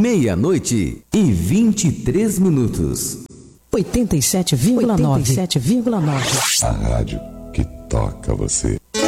meia-noite e 23 minutos. 87,9. A rádio que toca você.